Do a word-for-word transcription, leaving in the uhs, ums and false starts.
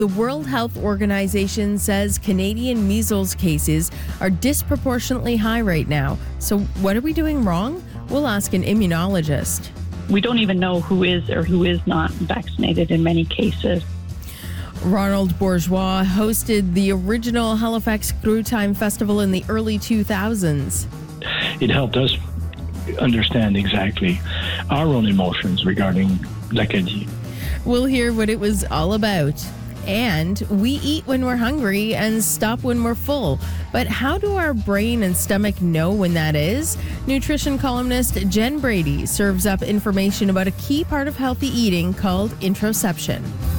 The World Health Organization says Canadian measles cases are disproportionately high right now. So what are we doing wrong? We'll ask an immunologist. We don't even know who is or who is not vaccinated in many cases. Ronald Bourgeois hosted the original Halifax Screw Time Festival in the early two thousands. It helped us understand exactly our own emotions regarding l'Acadie. We'll hear what it was all about. And we eat when we're hungry and stop when we're full. But how do our brain and stomach know when that is? Nutrition columnist Jen Brady serves up information about a key part of healthy eating called interoception.